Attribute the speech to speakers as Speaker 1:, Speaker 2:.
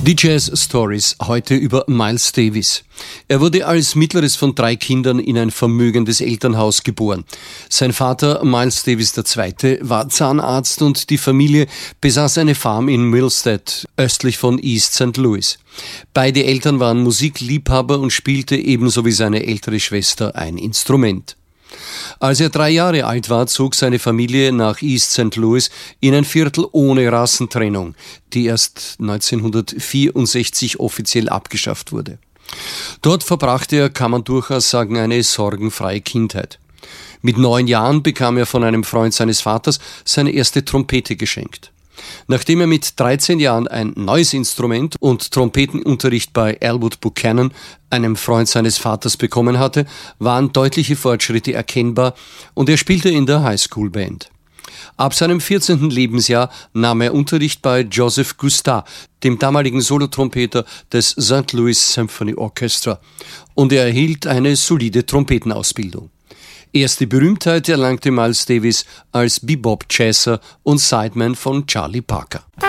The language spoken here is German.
Speaker 1: Die Jazz Stories heute über Miles Davis. Er wurde als mittleres von 3 Kindern in ein vermögendes Elternhaus geboren. Sein Vater, Miles Davis II., war Zahnarzt und die Familie besaß eine Farm in Millstead, östlich von East St. Louis. Beide Eltern waren Musikliebhaber und spielte ebenso wie seine ältere Schwester ein Instrument. Als er 3 Jahre alt war, zog seine Familie nach East St. Louis in ein Viertel ohne Rassentrennung, die erst 1964 offiziell abgeschafft wurde. Dort verbrachte er, kann man durchaus sagen, eine sorgenfreie Kindheit. Mit 9 Jahren bekam er von einem Freund seines Vaters seine erste Trompete geschenkt. Nachdem er mit 13 Jahren ein neues Instrument und Trompetenunterricht bei Elwood Buchanan, einem Freund seines Vaters, bekommen hatte, waren deutliche Fortschritte erkennbar und er spielte in der Highschool-Band. Ab seinem 14. Lebensjahr nahm er Unterricht bei Joseph Gustave, dem damaligen Solotrompeter des St. Louis Symphony Orchestra, und er erhielt eine solide Trompetenausbildung. Erste Berühmtheit erlangte Miles Davis als Bebop-Jazzer und Sideman von Charlie Parker.